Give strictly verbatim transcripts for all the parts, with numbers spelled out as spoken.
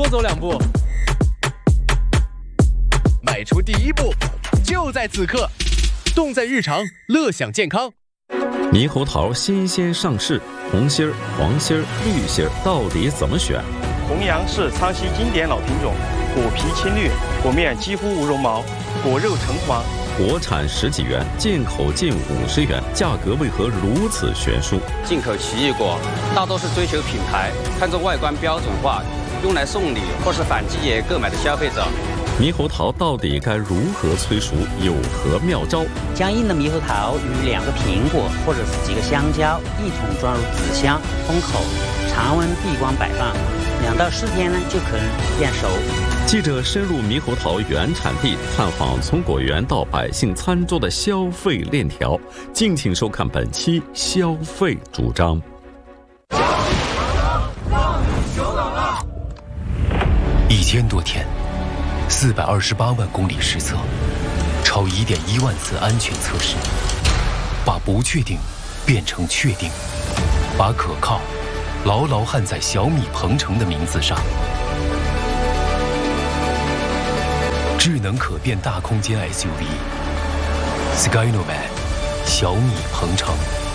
走两步，迈出第一步，就在此刻。动在日常，乐享健康。 猕猴桃新鲜上市，红心儿、黄心儿、绿心儿到底怎么选？ 红杨是昌西经典老品种，果皮青绿，果面几乎无绒毛，果肉橙黄。 国产十几元，进口近五十元，价格为何如此悬殊？ 进口奇异果大多是追求品牌，看重外观标准化，用来送礼或是反季节购买的消费者。 猕猴桃到底该如何催熟？有何妙招？ 将硬的猕猴桃与两个苹果或者是几个香蕉一同装入纸箱，封口，常温闭关摆放，两到四天呢就可能变熟。 记者深入猕猴桃原产地，探访从果园到百姓餐桌的消费链条。敬请收看本期消费主张。 一千多天，四百二十八万公里实测，超一点一万次安全测试，把不确定变成确定，把可靠牢牢焊在小米鹏程的名字上。智能可变大空间 S U V Skynovan 小米鹏程。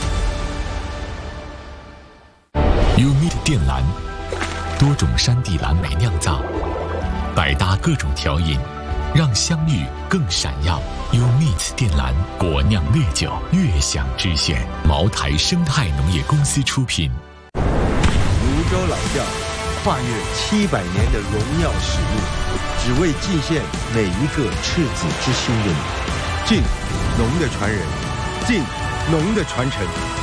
Umit 靛蓝，多种山地蓝莓酿造，百搭各种调饮，让香芋更闪耀。Umit 靛蓝果酿烈酒，悦享之选。茅台生态农业公司出品。 泸州老窖，跨越七百年的荣耀使命，只为祭献每一个赤子之心的你。敬农的传人，敬农的传承。